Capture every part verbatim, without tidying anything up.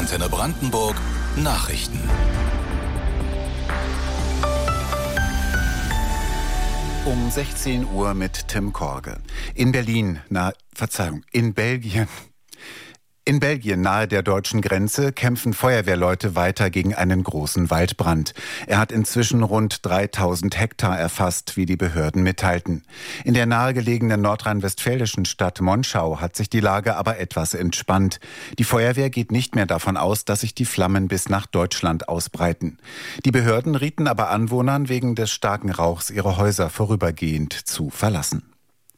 Antenne Brandenburg Nachrichten. Um sechzehn Uhr mit Tim Korge. In Berlin, na, Verzeihung, in Belgien. In Belgien, nahe der deutschen Grenze, kämpfen Feuerwehrleute weiter gegen einen großen Waldbrand. Er hat inzwischen rund dreitausend Hektar erfasst, wie die Behörden mitteilten. In der nahegelegenen nordrhein-westfälischen Stadt Monschau hat sich die Lage aber etwas entspannt. Die Feuerwehr geht nicht mehr davon aus, dass sich die Flammen bis nach Deutschland ausbreiten. Die Behörden rieten aber Anwohnern, wegen des starken Rauchs ihre Häuser vorübergehend zu verlassen.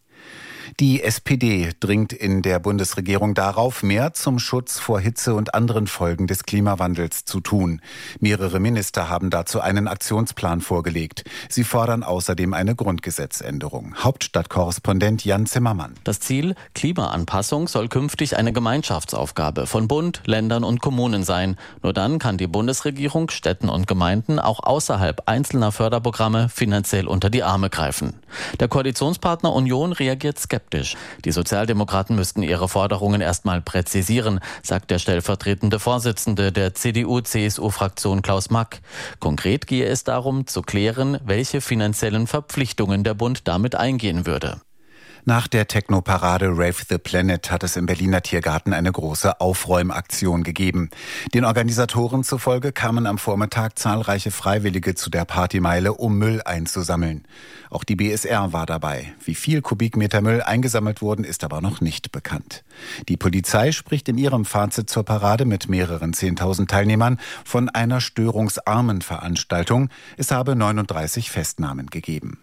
Die S P D dringt in der Bundesregierung darauf, mehr zum Schutz vor Hitze und anderen Folgen des Klimawandels zu tun. Mehrere Minister haben dazu einen Aktionsplan vorgelegt. Sie fordern außerdem eine Grundgesetzänderung. Hauptstadtkorrespondent Jan Zimmermann. Das Ziel: Klimaanpassung soll künftig eine Gemeinschaftsaufgabe von Bund, Ländern und Kommunen sein. Nur dann kann die Bundesregierung Städten und Gemeinden auch außerhalb einzelner Förderprogramme finanziell unter die Arme greifen. Der Koalitionspartner Union reagiert skeptisch. Die Sozialdemokraten müssten ihre Forderungen erstmal präzisieren, sagt der stellvertretende Vorsitzende der C D U C S U-Fraktion Klaus Mack. Konkret gehe es darum, zu klären, welche finanziellen Verpflichtungen der Bund damit eingehen würde. Nach der Techno-Parade Rave the Planet hat es im Berliner Tiergarten eine große Aufräumaktion gegeben. Den Organisatoren zufolge kamen am Vormittag zahlreiche Freiwillige zu der Partymeile, um Müll einzusammeln. Auch die B S R war dabei. Wie viel Kubikmeter Müll eingesammelt wurden, ist aber noch nicht bekannt. Die Polizei spricht in ihrem Fazit zur Parade mit mehreren zehntausend Teilnehmern von einer störungsarmen Veranstaltung. Es habe neununddreißig Festnahmen gegeben.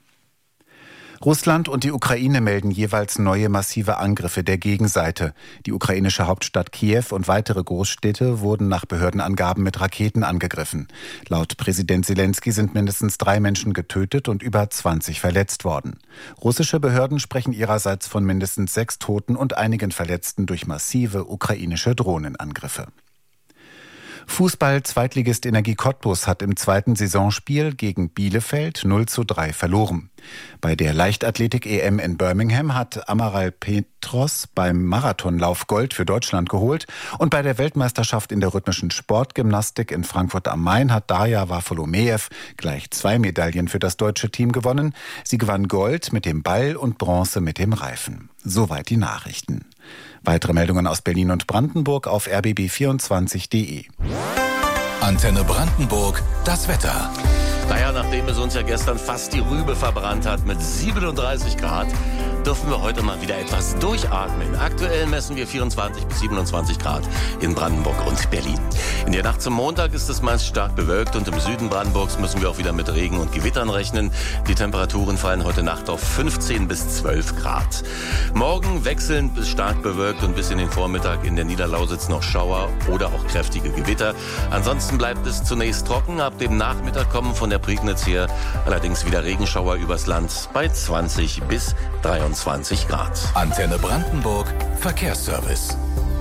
Russland und die Ukraine melden jeweils neue massive Angriffe der Gegenseite. Die ukrainische Hauptstadt Kiew und weitere Großstädte wurden nach Behördenangaben mit Raketen angegriffen. Laut Präsident Zelensky sind mindestens drei Menschen getötet und über zwanzig verletzt worden. Russische Behörden sprechen ihrerseits von mindestens sechs Toten und einigen Verletzten durch massive ukrainische Drohnenangriffe. Fußball-Zweitligist Energie Cottbus hat im zweiten Saisonspiel gegen Bielefeld null zu drei verloren. Bei der Leichtathletik-E M in Birmingham hat Amaral Petros beim Marathonlauf Gold für Deutschland geholt und bei der Weltmeisterschaft in der rhythmischen Sportgymnastik in Frankfurt am Main hat Darja Wafolomejew gleich zwei Medaillen für das deutsche Team gewonnen. Sie gewann Gold mit dem Ball und Bronze mit dem Reifen. Soweit die Nachrichten. Weitere Meldungen aus Berlin und Brandenburg auf r b b vierundzwanzig punkt d e. Antenne Brandenburg, das Wetter. Naja, nachdem es uns ja gestern fast die Rübe verbrannt hat mit siebenunddreißig Grad, dürfen wir heute mal wieder etwas durchatmen. Aktuell messen wir vierundzwanzig bis siebenundzwanzig Grad in Brandenburg und Berlin. In der Nacht zum Montag ist es meist stark bewölkt und im Süden Brandenburgs müssen wir auch wieder mit Regen und Gewittern rechnen. Die Temperaturen fallen heute Nacht auf fünfzehn bis zwölf Grad. Morgen wechselnd bis stark bewölkt und bis in den Vormittag in der Niederlausitz noch Schauer oder auch kräftige Gewitter. Ansonsten bleibt es zunächst trocken. Ab dem Nachmittag kommen von der Prignitz her allerdings wieder Regenschauer übers Land bei zwanzig bis dreiundzwanzig Grad. Antenne Brandenburg, Verkehrsservice.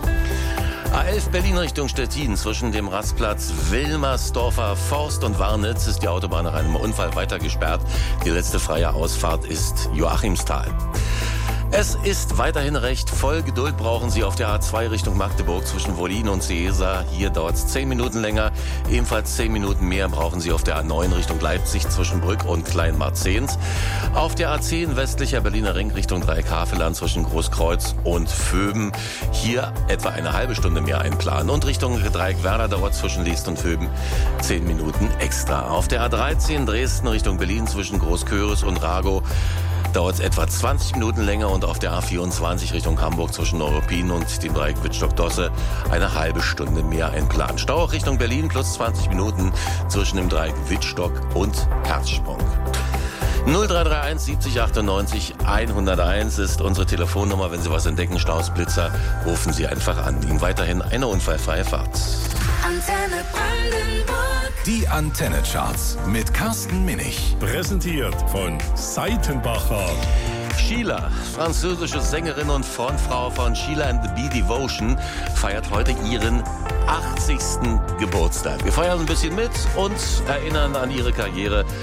A elf Berlin Richtung Stettin. Zwischen dem Rastplatz Wilmersdorfer Forst und Warnitz ist die Autobahn nach einem Unfall weiter gesperrt. Die letzte freie Ausfahrt ist Joachimsthal. Es ist weiterhin recht voll. Geduld brauchen Sie auf der A zwei Richtung Magdeburg zwischen Wollin und Seesa. Hier dauert es zehn Minuten länger. Ebenfalls zehn Minuten mehr brauchen Sie auf der A neun Richtung Leipzig zwischen Brück und Kleinmarzens. Auf der A zehn westlicher Berliner Ring Richtung Dreieckhaveland zwischen Großkreuz und Vöben. Hier etwa eine halbe Stunde mehr einplanen. Und Richtung Dreieckwerder dauert zwischen Liest und Vöben zehn Minuten extra. Auf der A dreizehn Dresden Richtung Berlin zwischen Großköris und Ragow dauert es etwa zwanzig Minuten länger und auf der A vierundzwanzig Richtung Hamburg zwischen Neuruppin und dem Dreieck Wittstock-Dosse eine halbe Stunde mehr einplanen. Stau auch Richtung Berlin plus zwanzig Minuten zwischen dem Dreieck Wittstock und Herzsprung. null drei drei eins siebzig achtundneunzig hunderteins ist unsere Telefonnummer. Wenn Sie was entdecken, Staus, Blitzer, rufen Sie einfach an. Ihnen weiterhin eine unfallfreie Fahrt. Antenne Brandenburg. Die Antenne-Charts mit Carsten Minich. Präsentiert von Seitenbacher. Sheila, französische Sängerin und Frontfrau von Sheila and the Bee Devotion, feiert heute ihren achtzigsten Geburtstag. Wir feiern ein bisschen mit und erinnern an ihre Karriere